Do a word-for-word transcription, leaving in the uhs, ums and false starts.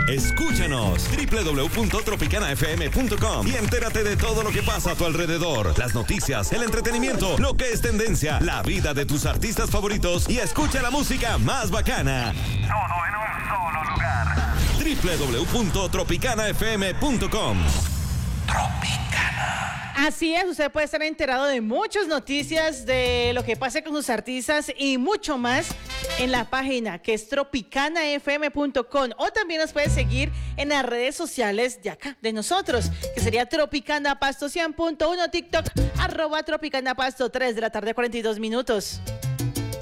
Escúchanos doble u doble u doble u punto tropicana f m punto com y entérate de todo lo que pasa a tu alrededor. Las noticias, el entretenimiento, lo que es tendencia, la vida de tus artistas favoritos y escucha la música más bacana. Todo en un solo lugar. doble u doble u doble u punto tropicana f m punto com. Tropicana. Así es, usted puede estar enterado de muchas noticias de lo que pasa con sus artistas y mucho más en la página que es tropicana f m punto com, o también nos puede seguir en las redes sociales de acá, de nosotros, que sería Tropicana Pasto cien punto uno, TikTok, arroba Tropicana Pasto, tres de la tarde, cuarenta y dos minutos.